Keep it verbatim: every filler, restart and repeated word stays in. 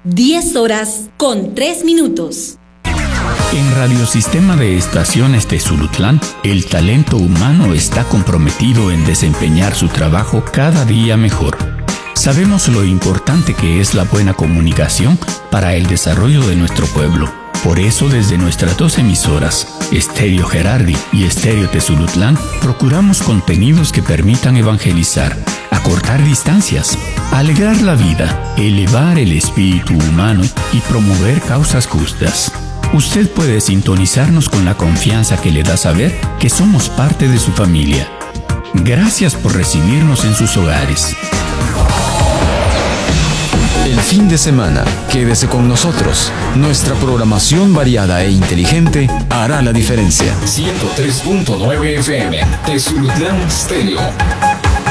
diez horas con tres minutos. En Radiosistema de Estaciones Tezulutlán, el talento humano está comprometido en desempeñar su trabajo cada día mejor. Sabemos lo importante que es la buena comunicación para el desarrollo de nuestro pueblo. Por eso, desde nuestras dos emisoras, Estéreo Gerardi y Estéreo Tezulutlán, procuramos contenidos que permitan evangelizar, acortar distancias, alegrar la vida, elevar el espíritu humano y promover causas justas. Usted puede sintonizarnos con la confianza que le da saber que somos parte de su familia. Gracias por recibirnos en sus hogares. El fin de semana, quédese con nosotros. Nuestra programación variada e inteligente hará la diferencia. ciento tres punto nueve F M, Tezulutlán Stereo.